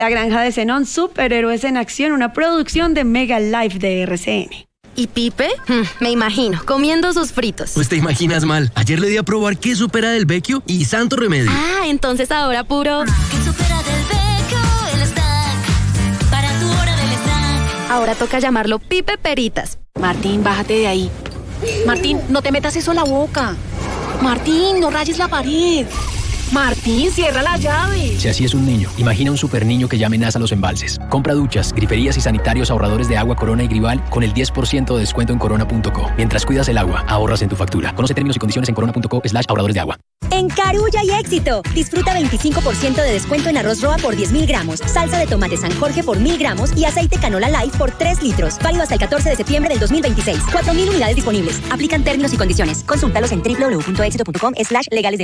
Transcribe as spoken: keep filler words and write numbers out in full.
La Granja de Zenón, superhéroes en acción, una producción de Mega Life de R C N. ¿Y Pipe? Hmm, me imagino, comiendo sus fritos. Pues te imaginas mal. Ayer le di a probar queso Pera del Vecchio y santo remedio. Ah, entonces ahora puro... Queso Pera del Vecchio, el snack. Para tu hora del snack. Ahora toca llamarlo Pipe Peritas. Martín, bájate de ahí. Martín, no te metas eso a la boca. Martín, no rayes la pared. Martín, cierra la llave. Si así es un niño, imagina un super niño que ya amenaza los embalses. Compra duchas, griferías y sanitarios ahorradores de agua Corona y Grival con el diez por ciento de descuento en corona punto co. Mientras cuidas el agua, ahorras en tu factura. Conoce términos y condiciones en corona punto co slash ahorradores de agua. En Carulla hay éxito. Disfruta veinticinco por ciento de descuento en arroz Roa por diez mil gramos, salsa de tomate San Jorge por mil gramos y aceite Canola Life por tres litros. Válido hasta el catorce de septiembre del dos mil veintiséis. cuatro mil unidades disponibles. Aplican términos y condiciones. Consultalos en doble u doble u doble u punto éxito punto com slash legales.